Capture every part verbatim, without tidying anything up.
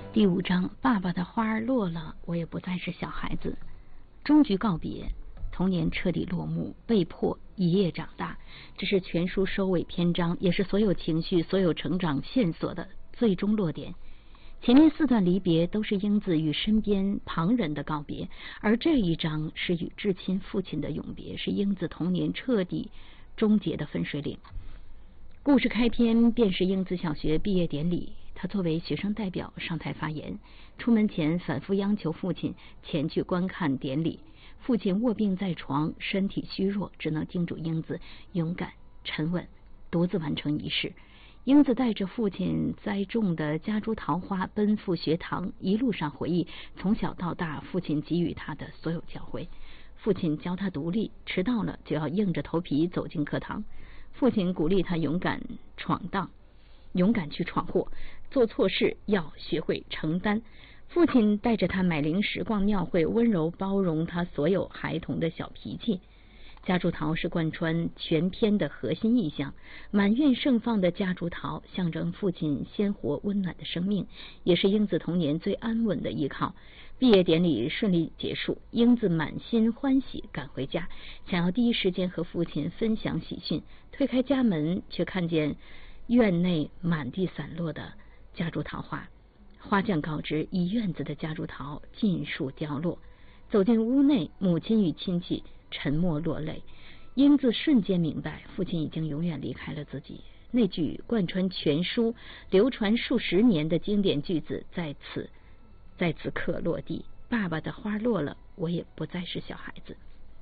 第五章，爸爸的花儿落了，我也不再是小孩子。终局告别，童年彻底落幕，被迫一夜长大。这是全书收尾篇章，也是所有情绪、所有成长线索的最终落点。前面四段离别都是英子与身边旁人的告别，而这一章是与至亲父亲的永别，是英子童年彻底终结的分水岭。故事开篇便是英子小学毕业典礼，他作为学生代表上台发言，出门前反复央求父亲前去观看典礼。父亲卧病在床，身体虚弱，只能叮嘱英子勇敢沉稳，独自完成仪式。英子带着父亲栽种的夹竹桃花奔赴学堂，一路上回忆从小到大父亲给予他的所有教诲。父亲教他独立，迟到了就要硬着头皮走进课堂。父亲鼓励他勇敢闯荡，勇敢去闯祸，做错事要学会承担。父亲带着他买零食、逛庙会，温柔包容他所有孩童的小脾气。夹竹桃是贯穿全篇的核心意象，满院盛放的夹竹桃象征父亲鲜活温暖的生命，也是英子童年最安稳的依靠。毕业典礼顺利结束，英子满心欢喜赶回家，想要第一时间和父亲分享喜讯。推开家门，却看见院内满地散落的夹竹桃花。花匠告知，一院子的夹竹桃尽数凋落。走进屋内，母亲与亲戚沉默落泪。英子瞬间明白，父亲已经永远离开了自己。那句贯穿全书、流传数十年的经典句子，在此在此刻落地。爸爸的花落了，我也不再是小孩子。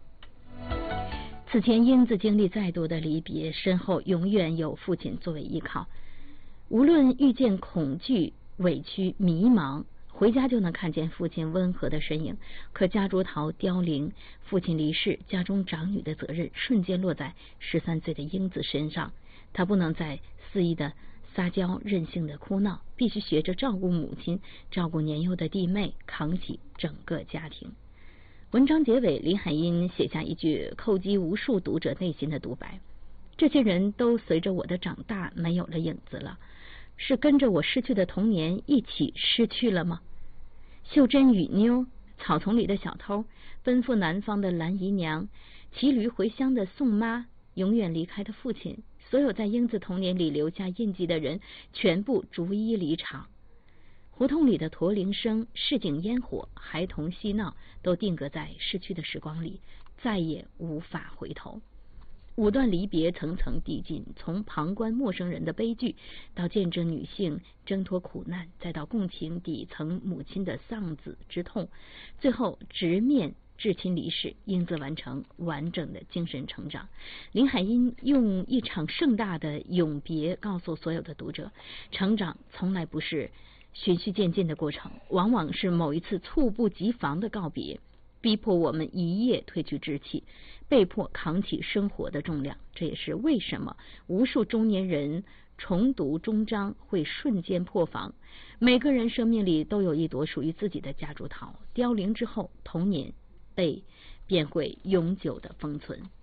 此前，英子经历再多的离别，身后永远有父亲作为依靠。无论遇见恐惧、委屈、迷茫，回家就能看见父亲温和的身影。可夹竹桃凋零，父亲离世，家中长女的责任瞬间落在十三岁的英子身上。她不能再肆意的撒娇、任性的哭闹，必须学着照顾母亲，照顾年幼的弟妹，扛起整个家庭。文章结尾，林海音写下一句叩击无数读者内心的独白：这些人都随着我的长大没有了影子了，是跟着我失去的童年一起失去了吗？秀珍与妞，草丛里的小偷，奔赴南方的蓝姨娘，骑驴回乡的宋妈，永远离开的父亲，所有在英子童年里留下印记的人，全部逐一离场。胡同里的驼铃声、市井烟火、孩童嬉闹，都定格在逝去的时光里，再也无法回头。五段离别层层递进，从旁观陌生人的悲剧，到见证女性挣脱苦难，再到共情底层母亲的丧子之痛，最后直面至亲离世，英子完成完整的精神成长。林海音用一场盛大的永别告诉所有的读者，成长从来不是循序渐进的过程，往往是某一次猝不及防的告别，逼迫我们一夜褪去稚气，被迫扛起生活的重量。这也是为什么无数中年人重读终章会瞬间破防。每个人生命里都有一朵属于自己的夹竹桃，凋零之后，童年被便会永久的封存。